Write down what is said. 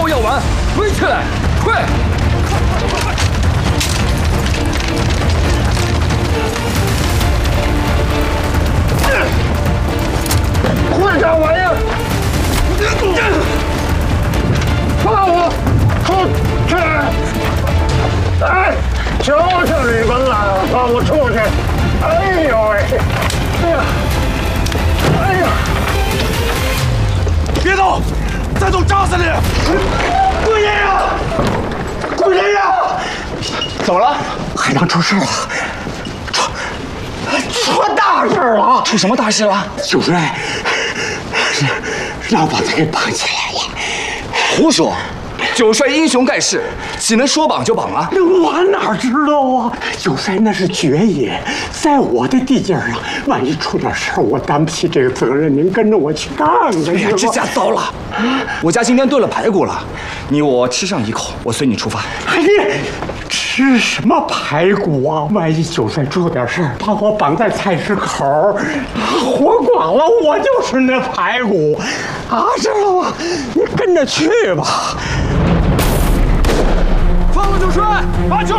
要完，围起来，快！快点玩呀！放我出去！哎，求求你们了，放我出去！哎呦喂！哎呀！哎呀！别动！再动扎死你！姑爷呀！姑爷呀！怎么了？海棠出事了！出大事了！出什么大事了？九帅让把他给绑起来了。胡说！九帅英雄盖世，岂能说绑就绑啊？我哪知道啊！九帅那是爵爷，在我的地界上，万一出点事儿，我担不起这个责任。您跟着我去看看。哎呀，这下糟了！我家今天炖了排骨了，你我吃上一口，我随你出发。哎呀，吃什么排骨啊？万一九帅出点事儿，把我绑在菜市口，活剐了，我就吃那排骨啊！知道吗？你跟着去吧。放了九帅，把九